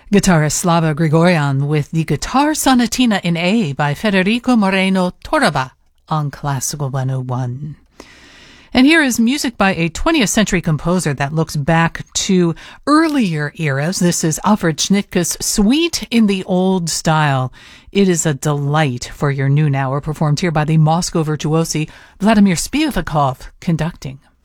Guitarist Slava Grigoryan with the Guitar Sonatina in A by Federico Moreno Torraba on Classical 101. And here is music by a 20th century composer that looks back to earlier eras. This is Alfred Schnittke's Suite in the Old Style. It is a delight for your noon hour, performed here by the Moscow virtuosi Vladimir Spivakov conducting.